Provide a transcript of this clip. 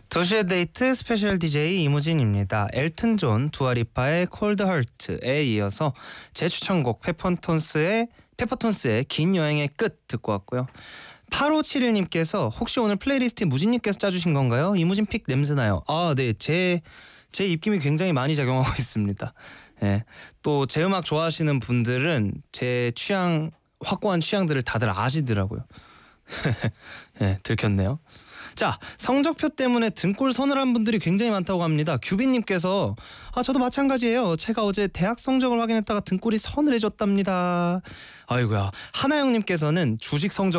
도시의 데이트 스페셜 DJ 이무진입니다. 엘튼 존, 두아리파의 콜드 하트에 이어서 제 추천곡 페퍼톤스의 긴 여행의 끝 듣고 왔고요. 8571님께서 혹시 오늘 플레이리스트 무진님께서 짜주신 건가요? 이무진 픽 냄새나요. 아, 네. 제 입김이 굉장히 많이 작용하고 있습니다. 예. 또 제 음악 좋아하시는 분들은 제 확고한 취향들을 다들 아시더라고요. 예, 들켰네요. 자, 성적표 때문에 등골 서늘한 분들이 굉장히 많다고 합니다. 규빈님께서 저도 마찬가지예요. 제가 어제 대학 성적을 확인했다가 등골이 서늘해졌답니다. 아이고야. 하나영님께서는 주식 성적